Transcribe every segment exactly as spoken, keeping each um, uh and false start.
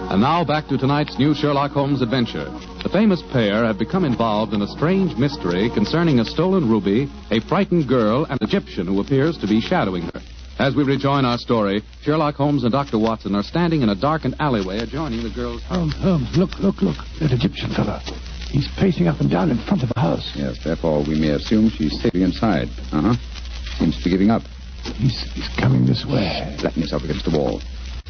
And now back to tonight's new Sherlock Holmes adventure. The famous pair have become involved in a strange mystery concerning a stolen ruby, a frightened girl, and an Egyptian who appears to be shadowing her. As we rejoin our story, Sherlock Holmes and Doctor Watson are standing in a darkened alleyway adjoining the girl's house. Holmes, Holmes, look, look, look. That Egyptian fellow. He's pacing up and down in front of the house. Yes, therefore we may assume she's safely inside. Uh-huh. Seems to be giving up. He's, he's coming this way. Flatten yourself against the wall.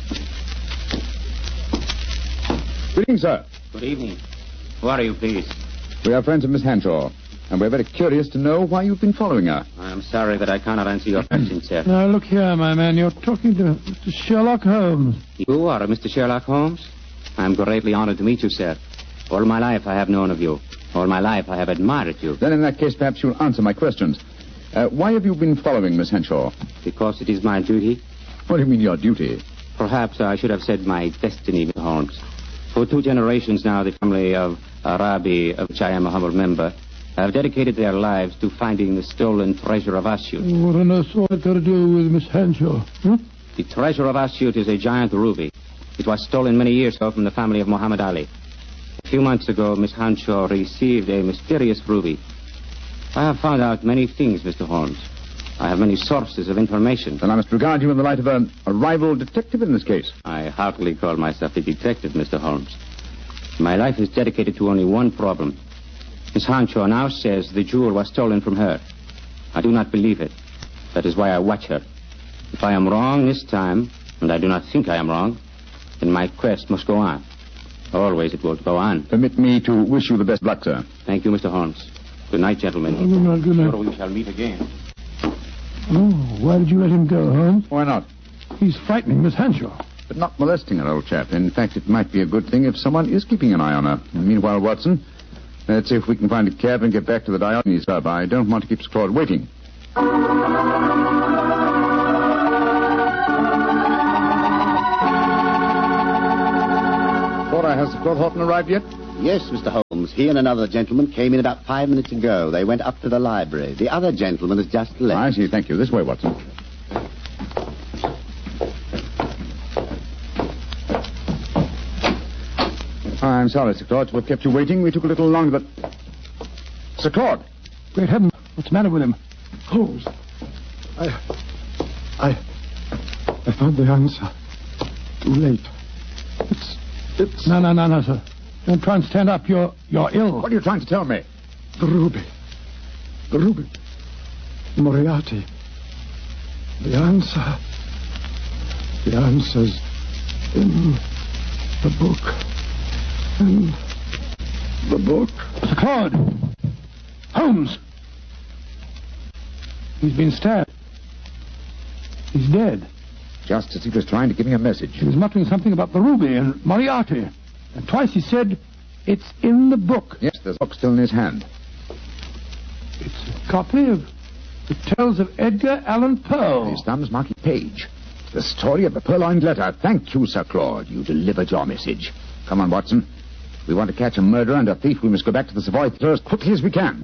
Good evening, sir. Good evening. Who are you, please? We are friends of Miss Hanshaw, and we're very curious to know why you've been following her. I'm sorry that I cannot answer your question, sir. Now, look here, my man. You're talking to Mister Sherlock Holmes. You are Mister Sherlock Holmes? I'm greatly honored to meet you, sir. All my life I have known of you. All my life I have admired you. Then in that case, perhaps you'll answer my questions. Uh, why have you been following Miss Hanshaw? Because it is my duty. What do you mean, your duty? Perhaps I should have said my destiny, Mister Holmes. For two generations now, the family of Arabi, of which I am a humble member, have dedicated their lives to finding the stolen treasure of Asyut. What on earth's all that got to do with Miss Hanshaw? Hmm? The treasure of Asyut is a giant ruby. It was stolen many years ago from the family of Muhammad Ali. A few months ago, Miss Hanshaw received a mysterious ruby. I have found out many things, Mister Holmes. I have many sources of information. Then I must regard you in the light of a, a rival detective in this case. I heartily call myself a detective, Mister Holmes. My life is dedicated to only one problem. Miss Hanshaw now says the jewel was stolen from her. I do not believe it. That is why I watch her. If I am wrong this time, and I do not think I am wrong, then my quest must go on. Always it will go on. Permit me to wish you the best luck, sir. Thank you, Mister Holmes. Good night, gentlemen. Oh, good night, good night. Sure we shall meet again. Oh, why did you let him go, Holmes? Why not? He's frightening Miss Hanshaw. But not molesting her, old chap. In fact, it might be a good thing if someone is keeping an eye on her. And meanwhile, Watson, let's see if we can find a cab and get back to the Diogenes Club. I don't want to keep Claude waiting. Laura, has Claude Horton arrived yet? Yes, Mister Holmes. He and another gentleman came in about five minutes ago. They went up to the library. The other gentleman has just left. I see. Thank you. This way, Watson. I'm sorry, Sir Claude, to have kept you waiting. We took a little longer, but... Sir Claude! Great heaven, what's the matter with him? Holmes, I... I... I found the answer. Too late. It's... It's... No, no, no, no, sir. Don't try and stand up. You're... You're ill. What are you trying to tell me? The ruby. The ruby. Moriarty. The answer... The answer's in the book. In the book. Sir Claude! Holmes! He's been stabbed. He's dead. Just as he was trying to give me a message. He was muttering something about the ruby and Moriarty. And twice he said, it's in the book. Yes, there's a book still in his hand. It's a copy of the Tales of Edgar Allan Poe. His thumb's marking page. The story of the purloined letter. Thank you, Sir Claude. You delivered your message. Come on, Watson. If we want to catch a murderer and a thief, we must go back to the Savoy Theatre as quickly as we can.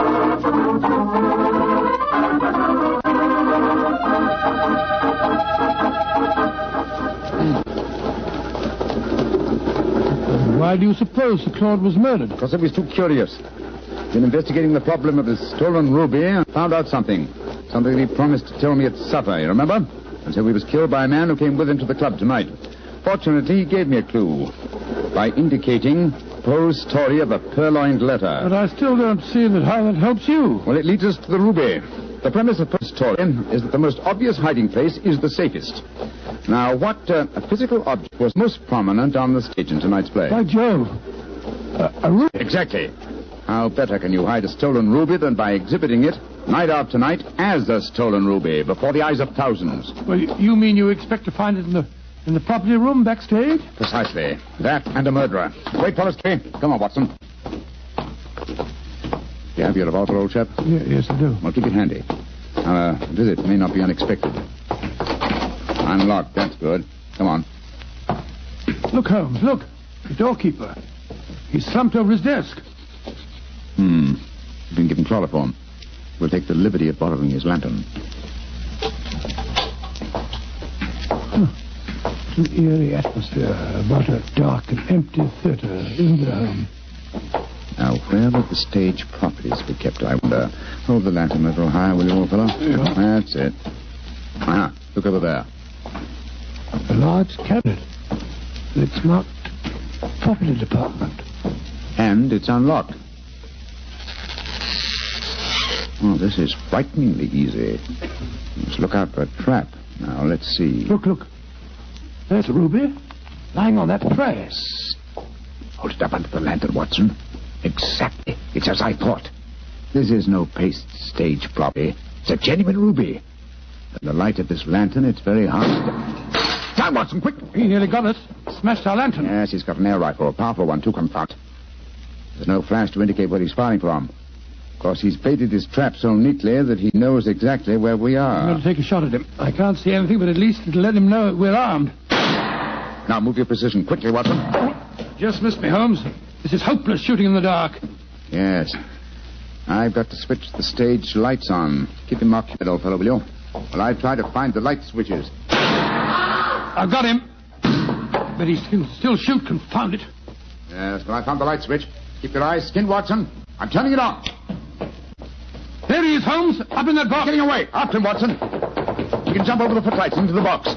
Why do you suppose Sir Claude was murdered? Because I was too curious. Been investigating the problem of the stolen ruby and found out something. Something that he promised to tell me at supper, you remember? And so he was killed by a man who came with him to the club tonight. Fortunately, he gave me a clue by indicating Poe's story of a purloined letter. But I still don't see that how that helps you. Well, it leads us to the ruby. The premise of Poe's story is that the most obvious hiding place is the safest. Now, what uh, physical object was most prominent on the stage in tonight's play? By Jove. Uh, a ruby. Exactly. How better can you hide a stolen ruby than by exhibiting it night after night as a stolen ruby before the eyes of thousands? Well, you mean you expect to find it in the in the property room backstage? Precisely. That and a murderer. Wait, Polistry. Come on, Watson. You have your revolver, old chap? Yeah, yes, I do. Well, keep it handy. Our uh, visit may not be unexpected. Unlocked. That's good. Come on. Look, Holmes, look. The doorkeeper. He's slumped over his desk. Hmm. He's been given chloroform. We'll take the liberty of borrowing his lantern. Huh. an eerie atmosphere about a dark and empty theater, isn't there, Holmes? Now, where would the stage properties be kept, I wonder? Hold the lantern a little higher, will you, old fellow? Yeah. That's it. Ah, look over there. A large cabinet. It's marked property department. And it's unlocked. Oh, this is frighteningly easy. Let's look out for a trap. Now, let's see. Look, look. There's Ruby, lying on that tray. Hold it up under the lantern, Watson. Exactly. It's as I thought. This is no paste stage property. It's a genuine ruby. In the light of this lantern, it's very hard to... Down, Watson, quick! He nearly got us. Smashed our lantern. Yes, he's got an air rifle, a powerful one, too, confound. There's no flash to indicate where he's firing from. Of course, he's baited his trap so neatly that he knows exactly where we are. I'm going to take a shot at him. I can't see anything, but at least it'll let him know we're armed. Now, move your position quickly, Watson. Just missed me, Holmes. This is hopeless shooting in the dark. Yes. I've got to switch the stage lights on. Keep him occupied, old fellow, will you? Well, I try to find the light switches. I've got him. But he can still shoot, confound it. Yes, well, I found the light switch. Keep your eyes skinned, Watson. I'm turning it on. There he is, Holmes. Up in that box. Getting away. After him, Watson. You can jump over the footlights into the box.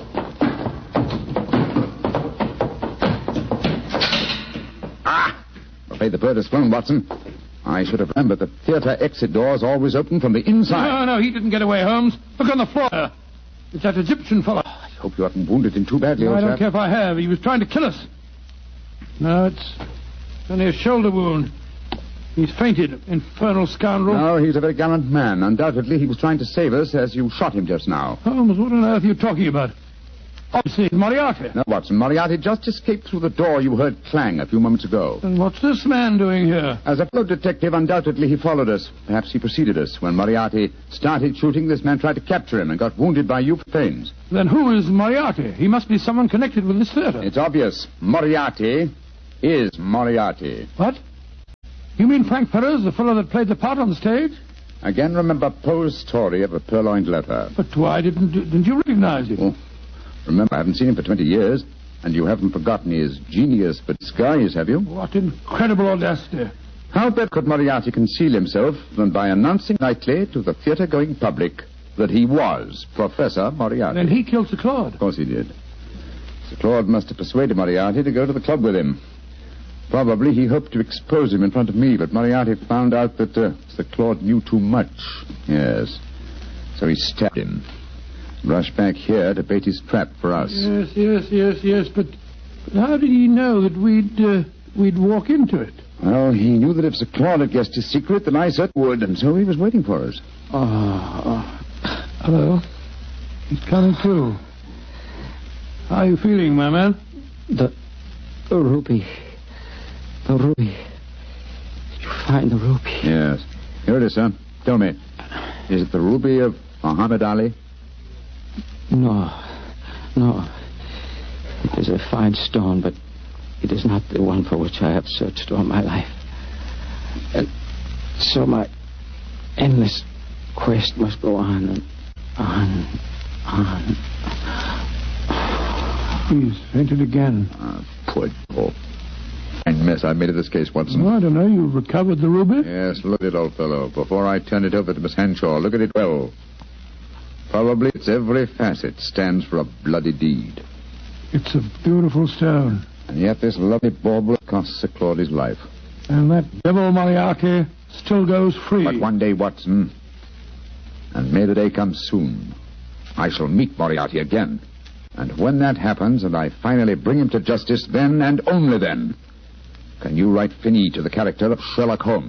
Ah! Afraid the bird has flown, Watson. I should have remembered the theater exit doors always open from the inside. No, no, he didn't get away, Holmes. Look on the floor. It's that Egyptian fellow. I hope you haven't wounded him too badly, No, old I don't chap. care if I have. He was trying to kill us. No, it's only a shoulder wound. He's fainted, infernal scoundrel. No, he's a very gallant man. Undoubtedly, he was trying to save us as you shot him just now. Holmes, what on earth are you talking about? Obviously, it's Moriarty. No, Watson, Moriarty just escaped through the door you heard clang a few moments ago. And what's this man doing here? As a fellow detective, undoubtedly he followed us. Perhaps he preceded us. When Moriarty started shooting, this man tried to capture him and got wounded by you Fanes. Then who is Moriarty? He must be someone connected with this theater. It's obvious. Moriarty is Moriarty. What? You mean Frank Perez, the fellow that played the part on the stage? Again, remember Poe's story of a purloined letter. But why didn't didn't you recognize him? Oh, remember, I haven't seen him for twenty years, and you haven't forgotten his genius for disguise, have you? What incredible audacity. How better could Moriarty conceal himself than by announcing nightly to the theater-going public that he was Professor Moriarty? Then he killed Sir Claude. Of course he did. Sir Claude must have persuaded Moriarty to go to the club with him. Probably he hoped to expose him in front of me, but Moriarty found out that uh, Sir Claude knew too much. Yes. So he stabbed him. Rushed back here to bait his trap for us. Yes, yes, yes, yes, but, but how did he know that we'd uh, we'd walk into it? Well, he knew that if Sir Claude had guessed his secret, then I certainly would, and so he was waiting for us. Oh, oh. Hello. He's coming through. How are you feeling, my man? The, the ruby. The ruby. Did you find the ruby? Yes. Here it is, sir. Tell me, is it the ruby of Muhammad Ali? No. No. It is a fine stone, but it is not the one for which I have searched all my life. And so my endless quest must go on and on, on. He's fainted again. Ah, poor devil. Fine mess I made of this case, Watson. Oh, I don't know. You recovered the ruby? Yes, look at it, old fellow. Before I turn it over to Miss Henshaw, look at it well. Probably its every facet stands for a bloody deed. It's a beautiful stone. And yet this lovely bauble cost Sir Claude his life. And that devil Moriarty still goes free. But one day, Watson, and may the day come soon, I shall meet Moriarty again. And when that happens and I finally bring him to justice, then and only then can you write finis to the character of Sherlock Holmes.